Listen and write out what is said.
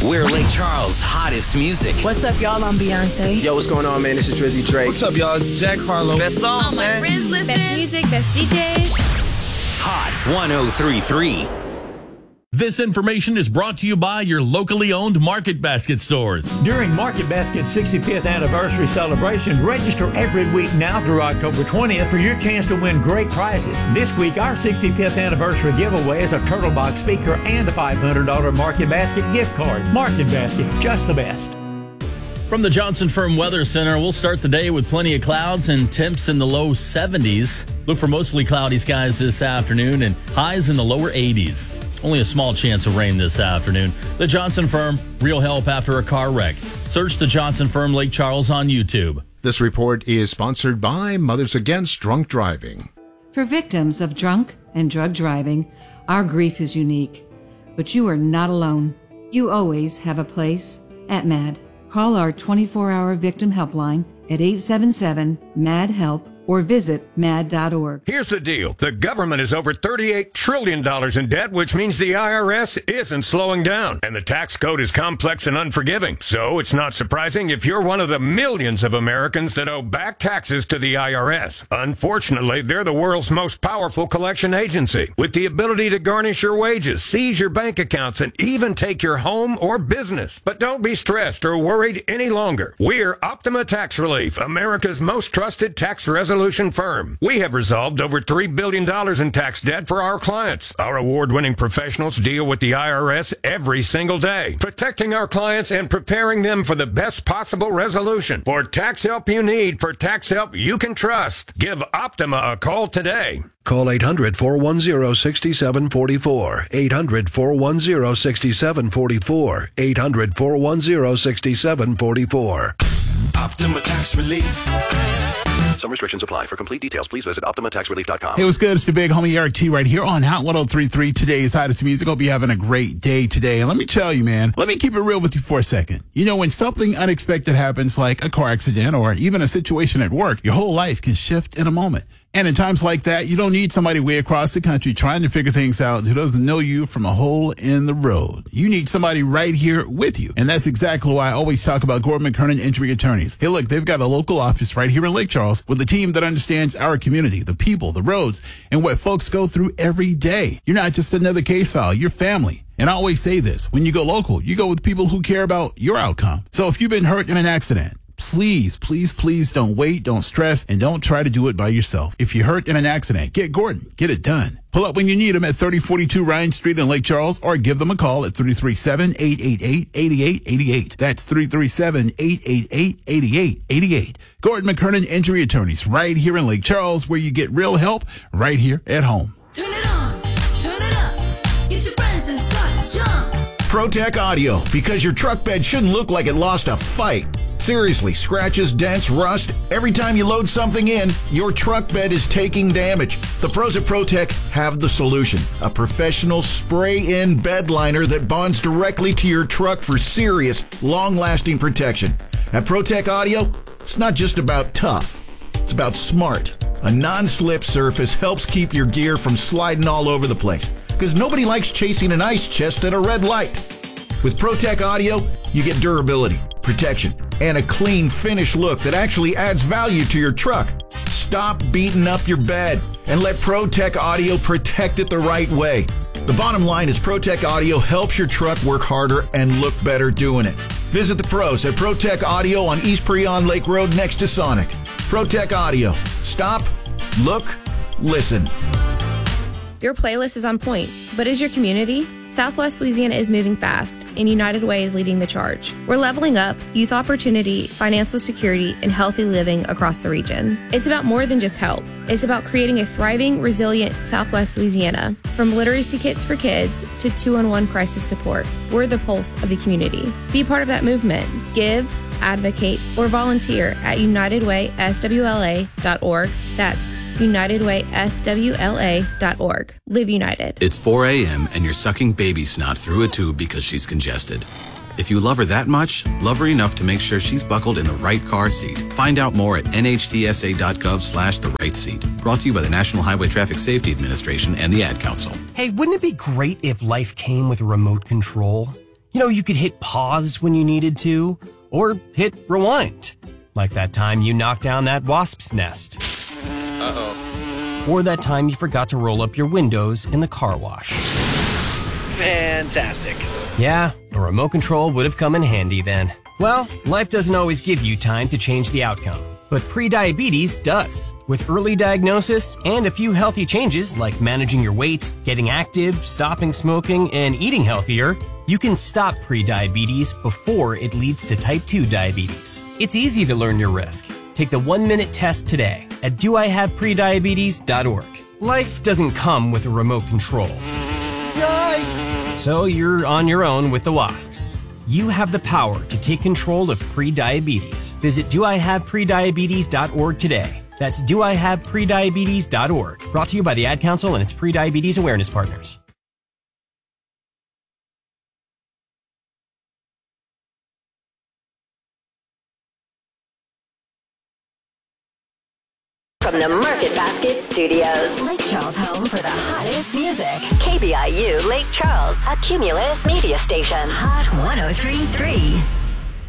We're Lake Charles' hottest music. What's up, y'all? I'm Beyonce. Yo, what's going on, man? This is Drizzy Drake. What's up, y'all? It's Jack Harlow. Best song, all man. my friends listen. Best music, best DJs. Hot 103.3. This information is brought to you by your locally owned Market Basket stores. During Market Basket's 65th anniversary celebration, register every week now through October 20th for your chance to win great prizes. This week, our 65th anniversary giveaway is a Turtle Box speaker and a $500 Market Basket gift card. Market Basket, just the best. From the Johnson Firm Weather Center, we'll start the day with plenty of clouds and temps in the low 70s. Look for mostly cloudy skies this afternoon and highs in the lower 80s. Only a small chance of rain this afternoon. The Johnson Firm, real help after a car wreck. Search the Johnson Firm Lake Charles on YouTube. This report is sponsored by Mothers Against Drunk Driving. For victims of drunk and drug driving, our grief is unique. But you are not alone. You always have a place at MAD. Call our 24-hour victim helpline at 877-MAD-HELP or visit mad.org. Here's the deal. The government is over $38 trillion in debt, which means the IRS isn't slowing down. And the tax code is complex and unforgiving. So it's not surprising if you're one of the millions of Americans that owe back taxes to the IRS. Unfortunately, they're the world's most powerful collection agency, with the ability to garnish your wages, seize your bank accounts, and even take your home or business. But don't be stressed or worried any longer. We're Optima Tax Relief, America's most trusted tax resolution firm. We have resolved over $3 billion in tax debt for our clients. Our award-winning professionals deal with the IRS every single day, protecting our clients and preparing them for the best possible resolution. For tax help you need, for tax help you can trust, give Optima a call today. Call 800-410-6744. 800-410-6744. 800-410-6744. Optima Tax Relief. Some restrictions apply. For complete details, please visit OptimaTaxRelief.com. Hey, what's good? It's the big homie Eric T right here on Hot 103.3. Today's hottest music. Hope you're having a great day today. And let me tell you, man, let me keep it real with you for a second. You know, when something unexpected happens, like a car accident or even a situation at work, your whole life can shift in a moment. And in times like that, you don't need somebody way across the country trying to figure things out who doesn't know you from a hole in the road. You need somebody right here with you. And that's exactly why I always talk about Gordon McKernan Injury Attorneys. Hey, look, they've got a local office right here in Lake Charles with a team that understands our community, the people, the roads, and what folks go through every day. You're not just another case file, you're family. And I always say this, when you go local, you go with people who care about your outcome. So if you've been hurt in an accident, please, please, please don't wait, don't stress, and don't try to do it by yourself. If you're hurt in an accident, get Gordon. Get it done. Pull up when you need them at 3042 Ryan Street in Lake Charles or give them a call at 337-888-8888. That's 337-888-8888. Gordon McKernan Injury Attorneys right here in Lake Charles, where you get real help right here at home. Turn it on, turn it up, get your friends and start to jump. ProTech Audio, because your truck bed shouldn't look like it lost a fight. Seriously, scratches, dents, rust. Every time you load something in, your truck bed is taking damage. The pros at ProTech have the solution. A professional spray-in bed liner that bonds directly to your truck for serious, long-lasting protection. At ProTech Audio, it's not just about tough. It's about smart. A non-slip surface helps keep your gear from sliding all over the place, because nobody likes chasing an ice chest at a red light. With ProTech Audio, you get durability, protection, and a clean, finished look that actually adds value to your truck. Stop beating up your bed and let ProTech Audio protect it the right way. The bottom line is ProTech Audio helps your truck work harder and look better doing it. Visit the pros at ProTech Audio on East Preon Lake Road next to Sonic. ProTech Audio. Stop, look, listen. Your playlist is on point, but is your community? Southwest Louisiana is moving fast, and United Way is leading the charge. We're leveling up youth opportunity, financial security, and healthy living across the region. It's about more than just help. It's about creating a thriving, resilient Southwest Louisiana. From literacy kits for kids to 2-on-1 crisis support, we're the pulse of the community. Be part of that movement. Give, advocate, or volunteer at UnitedWaySWLA.org. That's UnitedWaySWLA.org. Live United. It's 4 a.m. and you're sucking baby snot through a tube because she's congested. If you love her that much, love her enough to make sure she's buckled in the right car seat. Find out more at nhtsa.gov/the-right seat. Brought to you by the National Highway Traffic Safety Administration and the Ad Council. Hey, wouldn't it be great if life came with a remote control? You could hit pause when you needed to, or hit rewind, like that time you knocked down that wasp's nest. Uh-oh. Or that time you forgot to roll up your windows in the car wash. Fantastic. Yeah, a remote control would have come in handy then. Well, life doesn't always give you time to change the outcome, but prediabetes does. With early diagnosis and a few healthy changes like managing your weight, getting active, stopping smoking, and eating healthier, you can stop prediabetes before it leads to type 2 diabetes. It's easy to learn your risk. Take the 1-minute test today at doihaveprediabetes.org. Life doesn't come with a remote control. Yikes! So you're on your own with the wasps. You have the power to take control of prediabetes. Visit doihaveprediabetes.org today. That's doihaveprediabetes.org. Brought to you by the Ad Council and its prediabetes awareness partners. From the Market Basket Studios, Lake Charles' home for the hottest music. KBIU Lake Charles, a Cumulus media station. Hot 103.3.